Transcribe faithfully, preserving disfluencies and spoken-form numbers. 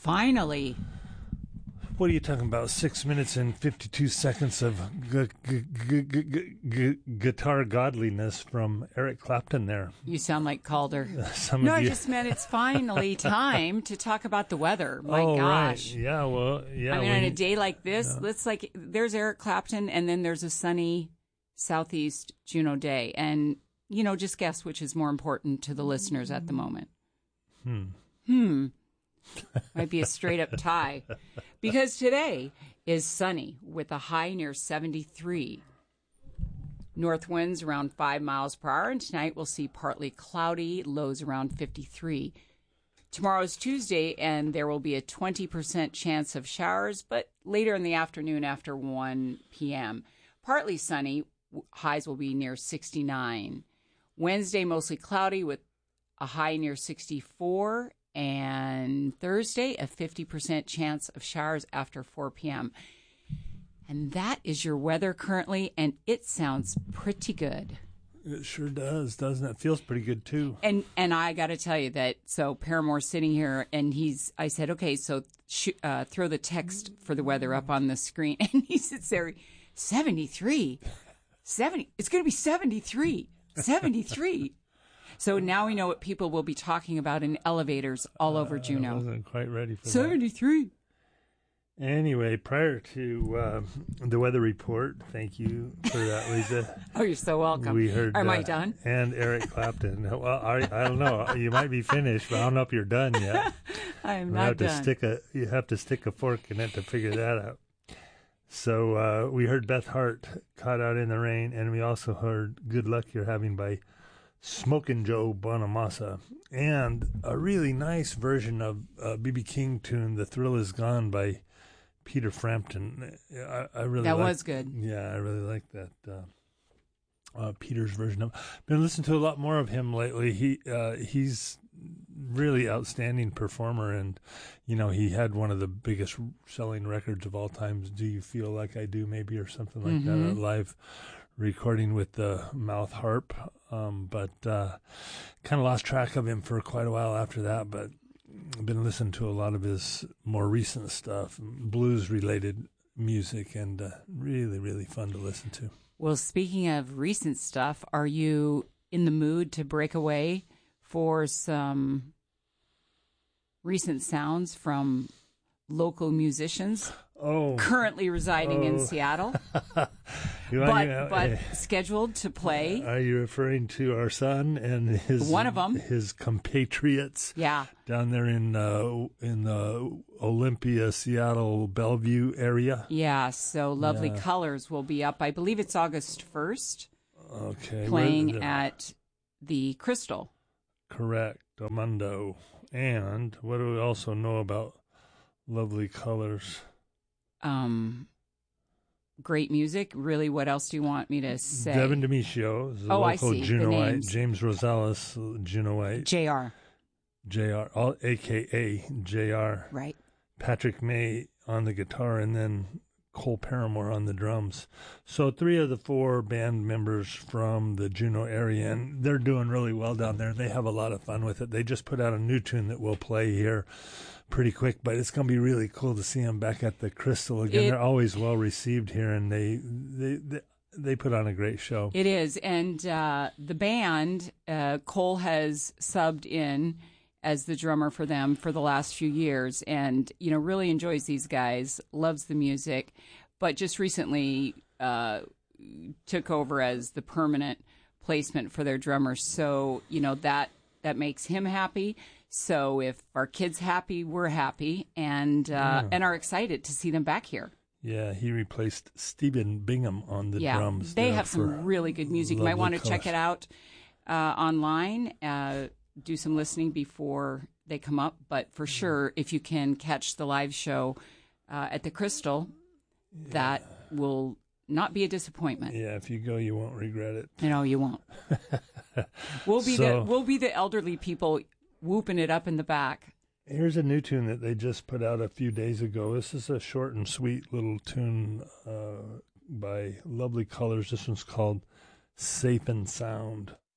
Finally. What are you talking about? Six minutes and fifty-two seconds of gu- gu- gu- gu- gu- gu- guitar godliness from Eric Clapton there. You sound like Calder. Some no, of I you... just meant it's finally time to talk about the weather. My oh, gosh. Right. Yeah, well, yeah. I mean, when... on a day like this, yeah. let's like, there's Eric Clapton, and then there's a sunny southeast Juneau day. And, you know, just guess which is more important to the listeners at the moment. Hmm. Hmm. Might be a straight up tie. Because today is sunny with a high near seventy-three. North winds around five miles per hour, and tonight we'll see partly cloudy, lows around fifty-three. Tomorrow is Tuesday, and there will be a twenty percent chance of showers, but later in the afternoon after one p.m. Partly sunny, highs will be near sixty-nine. Wednesday, mostly cloudy with a high near sixty-four. And Thursday, a fifty percent chance of showers after four p.m. And that is your weather currently, and it sounds pretty good. It sure does, doesn't it? Feels pretty good, too. And and I got to tell you that, so Paramore's sitting here, and he's, I said, okay, so sh- uh, throw the text for the weather up on the screen. And he sits there, seventy-three, seventy, it's going to be seventy-three, seventy-three. So now we know what people will be talking about in elevators all over Juneau. I wasn't quite ready for seventy-three. that. Anyway, prior to uh, the weather report, thank you for that, Lisa. Oh, you're so welcome. We heard, Am uh, I done? And Eric Clapton. Well, I, I don't know. You might be finished, but I don't know if you're done yet. I am you not have to done. Stick a, you have to stick a fork in it to figure that out. So uh, we heard Beth Hart, Caught Out in the Rain, and we also heard Good Luck You're Having by Smokin' Joe Bonamassa, and a really nice version of a B B King tune, The Thrill Is Gone by Peter Frampton. I, I really That liked, was good. Yeah, I really like that. Uh, uh, Peter's version of. Been listening to a lot more of him lately. He uh, he's really outstanding performer, and you know he had one of the biggest selling records of all times. Do You Feel Like I Do, maybe, or something like Mm-hmm. that. A live recording with the mouth harp, um, but uh, kind of lost track of him for quite a while after that. But I've been listening to a lot of his more recent stuff, blues-related music, and uh, really, really fun to listen to. Well, speaking of recent stuff, are you in the mood to break away for some recent sounds from local musicians Oh, currently residing oh. in Seattle, You- but you- but uh, scheduled to play? Are you referring to our son and his One of 'em. his compatriots Yeah. down there in uh, in the Olympia, Seattle, Bellevue area? Yeah, so Lovely Yeah. Colors will be up. I believe it's August first, Okay, playing where- at the Crystal. correct, Amundo. And what do we also know about Lovely Colors? Um, great music. Really, what else do you want me to say? Devin Demetrio is a Oh, I local see, the Juneauite. names. James Rosales, Juneauite. J R. J R, all, A K A J R. Right. Patrick May on the guitar, and then Cole Paramore on the drums. So three of the four band members from the Juneau area, and they're doing really well down there. They have a lot of fun with it. They just put out a new tune that we'll play here pretty quick, but it's going to be really cool to see them back at the Crystal again. It- They're always well received here, and they they they, they put on a great show. It is. And uh, the band, uh, Cole has subbed in as the drummer for them for the last few years, and, you know, really enjoys these guys, loves the music, but just recently uh, took over as the permanent placement for their drummer. So, you know, that, that makes him happy. So if our kid's happy, we're happy, and uh, Yeah. and are excited to see them back here. Yeah, he replaced Stephen Bingham on the Yeah, drums. they there have for some really good music. You might Lovely want to check Colors. it out uh, online. Uh, do some listening before they come up. But for sure, if you can catch the live show uh, at the Crystal, that will not be a disappointment. Yeah, if you go, you won't regret it. No, you won't. We'll be So- the we'll be the elderly people whooping it up in the back. Here's a new tune that they just put out a few days ago. This is a short and sweet little tune uh, by Lovely Colors. This one's called Safe and Sound.